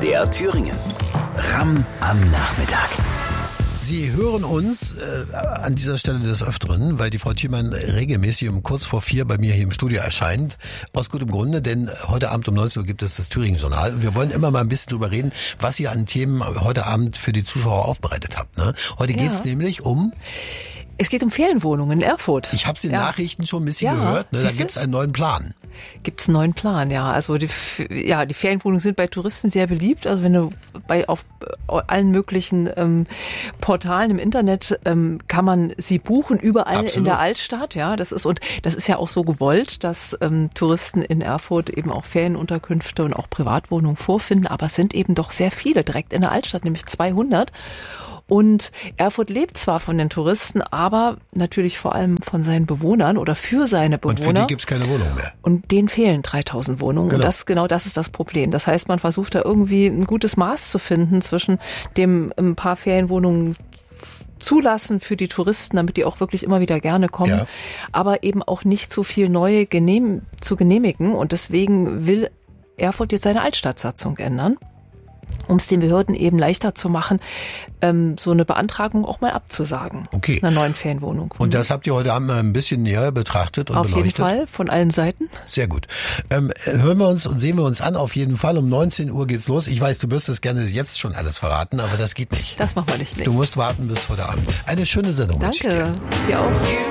MDR Thüringen. Ramm am Nachmittag. Sie hören uns an dieser Stelle des Öfteren, weil die Frau Thielmann regelmäßig um kurz vor 4 bei mir hier im Studio erscheint. Aus gutem Grunde, denn heute Abend um 19 Uhr gibt es das Thüringen-Journal. Und wir wollen immer mal ein bisschen drüber reden, was ihr an Themen heute Abend für die Zuschauer aufbereitet habt. Ne? Heute geht's nämlich um... Es geht um Ferienwohnungen in Erfurt. Ich habe es in Nachrichten schon ein bisschen gehört. Ne? Da gibt's einen neuen Plan. Gibt's einen neuen Plan, ja. Also die Ferienwohnungen sind bei Touristen sehr beliebt. Also wenn du auf allen möglichen Portalen im Internet kann man sie buchen, überall Absolut. In der Altstadt. Ja, das ist ja auch so gewollt, dass Touristen in Erfurt eben auch Ferienunterkünfte und auch Privatwohnungen vorfinden. Aber es sind eben doch sehr viele direkt in der Altstadt, nämlich 200. Und Erfurt lebt zwar von den Touristen, aber natürlich vor allem von seinen Bewohnern oder für seine Bewohner. Und für die gibt's keine Wohnungen mehr. Und denen fehlen 3000 Wohnungen. Genau. Und das ist das Problem. Das heißt, man versucht da irgendwie ein gutes Maß zu finden zwischen dem ein paar Ferienwohnungen zulassen für die Touristen, damit die auch wirklich immer wieder gerne kommen, aber eben auch nicht zu viel neue zu genehmigen. Und deswegen will Erfurt jetzt seine Altstadtsatzung ändern, um es den Behörden eben leichter zu machen, so eine Beantragung auch mal abzusagen. Okay. Einer neuen Ferienwohnung. Und das habt ihr heute Abend mal ein bisschen näher betrachtet und beleuchtet? Auf jeden Fall, von allen Seiten. Sehr gut. Hören wir uns und sehen wir uns an. Auf jeden Fall um 19 Uhr geht's los. Ich weiß, du wirst das gerne jetzt schon alles verraten, aber das geht nicht. Das machen wir nicht mehr. Du musst warten bis heute Abend. Eine schöne Sendung. Danke. Dir auch.